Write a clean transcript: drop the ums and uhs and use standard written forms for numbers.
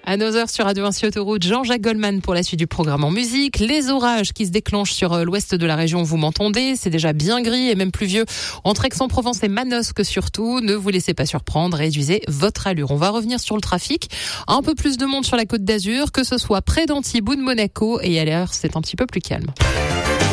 À 9h sur Radio 1 Autoroute, Jean-Jacques Goldman pour la suite du programme en musique. Les orages qui se déclenchent sur l'ouest de la région, vous m'entendez, c'est déjà bien gris et même pluvieux entre Aix-en-Provence et Manosque surtout. Ne vous laissez pas surprendre, réduisez votre allure. On va revenir sur le trafic. Un peu plus de monde sur la Côte d'Azur, que ce soit près d'Antibes ou de Monaco, et à l'heure, c'est un petit peu plus calme.